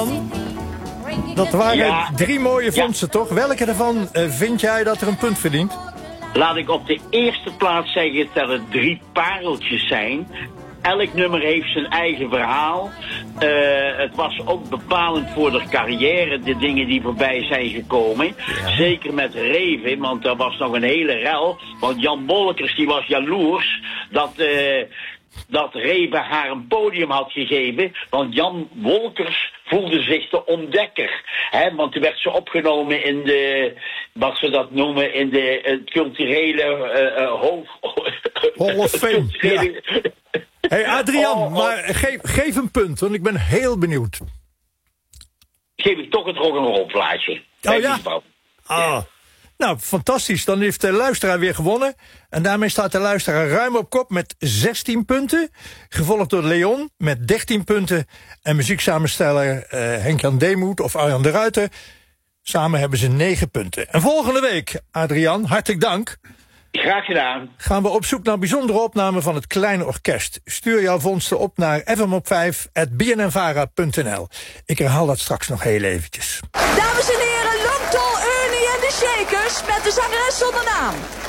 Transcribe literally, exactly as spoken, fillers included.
Adrian, dat waren Ja. drie mooie Ja. vondsten, toch? Welke ervan uh, vind jij dat er een punt verdient? Laat ik op de eerste plaats zeggen dat het drie pareltjes zijn. Elk nummer heeft zijn eigen verhaal. Uh, het was ook bepalend voor de carrière, de dingen die voorbij zijn gekomen. Ja. Zeker met Reven, want er was nog een hele rel. Want Jan Wolkers die was jaloers dat... Uh, dat Reven haar een podium had gegeven, want Jan Wolkers voelde zich de ontdekker. Hè? Want toen werd ze opgenomen in de, wat ze dat noemen, in de uh, culturele uh, uh, hoofd... Hall of Fame. culturele... Ja. Hey Adrian, oh, oh. maar geef, geef een punt, want ik ben heel benieuwd. Geef ik toch het rock'n'roll plaatje. Oh ja? Ah. Nou, fantastisch. Dan heeft de luisteraar weer gewonnen. En daarmee staat de luisteraar ruim op kop met zestien punten. Gevolgd door Leon met dertien punten. En muzieksamensteller uh, Henk-Jan Deemoet of Arjan de Ruiter. Samen hebben ze negen punten. En volgende week, Adrian, hartelijk dank. Graag gedaan. Gaan we op zoek naar bijzondere opnamen van het Kleine Orkest. Stuur jouw vondsten op naar f m op vijf at b n n vara punt n l. Ik herhaal dat straks nog heel eventjes. Dames en heren, Long Tall Ernie en de Shakers met de zangeres zonder naam.